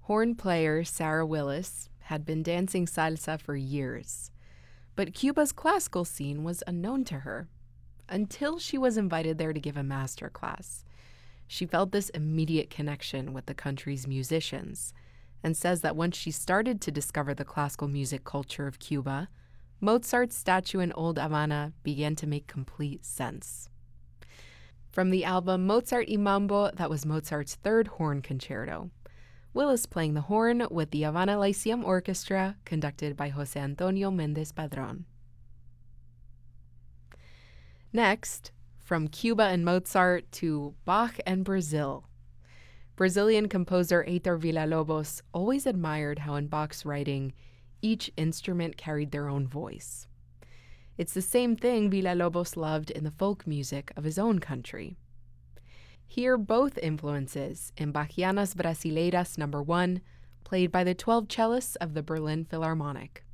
Horn player Sarah Willis had been dancing salsa for years, but Cuba's classical scene was unknown to her until she was invited there to give a master class. She felt this immediate connection with the country's musicians and says that once she started to discover the classical music culture of Cuba, Mozart's statue in Old Havana began to make complete sense. From the album Mozart y Mambo, that was Mozart's third horn concerto. Willis playing the horn with the Havana Lyceum Orchestra, conducted by José Antonio Méndez Padrón. Next, from Cuba and Mozart to Bach and Brazil. Brazilian composer Heitor Villa-Lobos always admired how in Bach's writing, each instrument carried their own voice. It's the same thing Villa-Lobos loved in the folk music of his own country. Hear both influences in Bachianas Brasileiras No. 1, played by the 12 cellists of the Berlin Philharmonic.